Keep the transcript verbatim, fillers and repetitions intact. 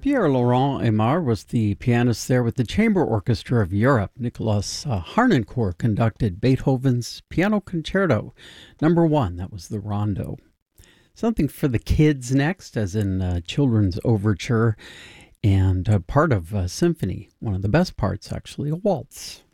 Pierre-Laurent Aimard was the pianist there with the Chamber Orchestra of Europe. Nicolas uh, Harnoncourt conducted Beethoven's Piano Concerto Number One. That was the Rondo. Something for the kids next, as in uh, children's overture, and uh, part of a symphony. One of the best parts, actually, a waltz.